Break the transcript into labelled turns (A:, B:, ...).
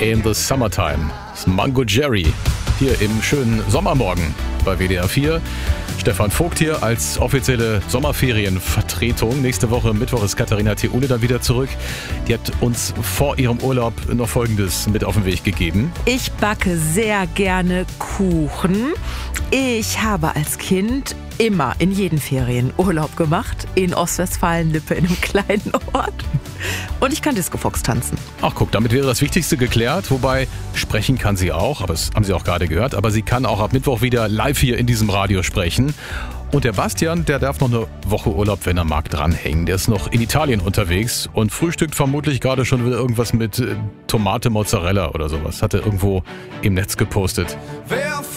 A: in the Summertime. Das ist Mango Jerry hier im schönen Sommermorgen bei WDR 4. Stefan Vogt hier als offizielle Sommerferienvertretung. Nächste Woche Mittwoch ist Katharina Theule dann wieder zurück. Die hat uns vor ihrem Urlaub noch Folgendes mit auf den Weg gegeben.
B: Ich backe sehr gerne Kuchen. Ich habe als Kind immer in jeden Ferien Urlaub gemacht. In Ostwestfalen-Lippe, in einem kleinen Ort. Und ich kann Disco-Fox tanzen.
A: Ach guck, damit wäre das Wichtigste geklärt. Wobei, sprechen kann sie auch, aber das haben Sie auch gerade gehört. Aber sie kann auch ab Mittwoch wieder live hier in diesem Radio sprechen. Und der Bastian, der darf noch eine Woche Urlaub, wenn er mag, dranhängen. Der ist noch in Italien unterwegs und frühstückt vermutlich gerade schon wieder irgendwas mit Tomate Mozzarella oder sowas. Hat er irgendwo im Netz gepostet.